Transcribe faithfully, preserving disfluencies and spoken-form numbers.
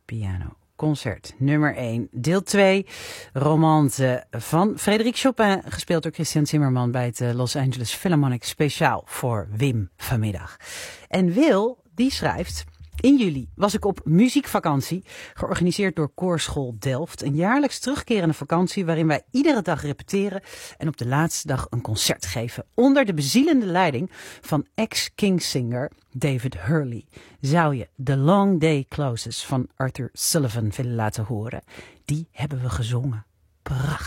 Piano Concert nummer één, deel twee, Romance van Frédéric Chopin, gespeeld door Christian Zimmerman bij het Los Angeles Philharmonic, speciaal voor Wim vanmiddag. En Wil, die schrijft: in juli was ik op muziekvakantie, georganiseerd door Koorschool Delft. Een jaarlijks terugkerende vakantie waarin wij iedere dag repeteren en op de laatste dag een concert geven. Onder de bezielende leiding van ex-Kingsinger David Hurley. Zou je The Long Day Closes van Arthur Sullivan willen laten horen? Die hebben we gezongen. Prachtig.